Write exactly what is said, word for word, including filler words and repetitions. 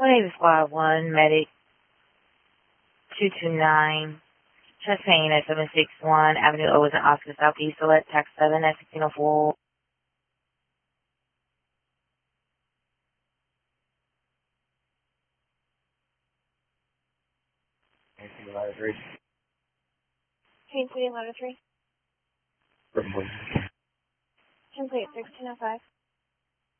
Navy Squad one, Medic two two nine, chest pain at seven six one, Avenue Owens and Oscar Southeast, select tax seven at sixteen oh four. Anything ladder three? Train City, ladder three. Report. Ten plate sixteen oh five.